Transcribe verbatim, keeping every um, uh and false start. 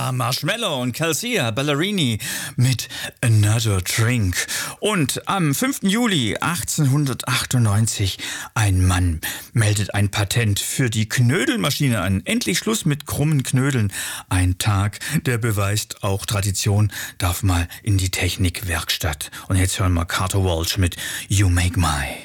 war Marshmello und Calcia Ballerini mit Another Drink. Und am fünften Juli achtzehnhundertachtundneunzig, ein Mann meldet ein Patent für die Knödelmaschine an. Endlich Schluss mit krummen Knödeln. Ein Tag, der beweist, auch Tradition darf mal in die Technikwerkstatt. Und jetzt hören wir Carter Walsh mit You Make My.